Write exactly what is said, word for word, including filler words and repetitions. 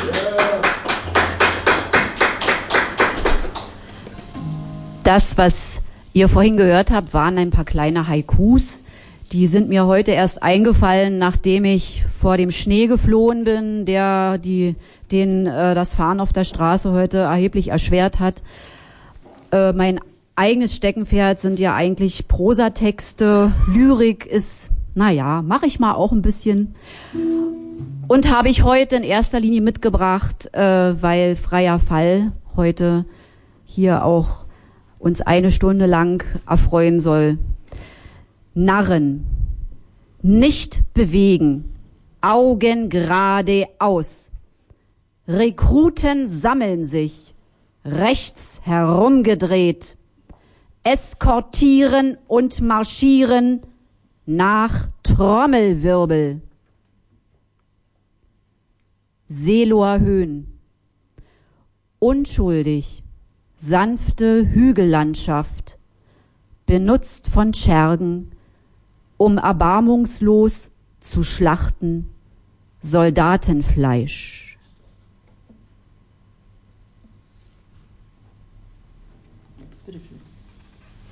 Das, was ihr vorhin gehört habt, waren ein paar kleine Haikus. Die sind mir heute erst eingefallen, nachdem ich vor dem Schnee geflohen bin, der die, den äh, das Fahren auf der Straße heute erheblich erschwert hat. Äh, mein eigenes Steckenpferd sind ja eigentlich Prosatexte. Lyrik ist, naja, mache ich mal auch ein bisschen. Und habe ich heute in erster Linie mitgebracht, äh, weil Freier Fall heute hier auch uns eine Stunde lang erfreuen soll. Narren, nicht bewegen, Augen geradeaus. Rekruten sammeln sich, rechts herumgedreht, eskortieren und marschieren nach Trommelwirbel. Seeloer Höhen, unschuldig, sanfte Hügellandschaft, benutzt von Schergen, um erbarmungslos zu schlachten, Soldatenfleisch. Bitteschön.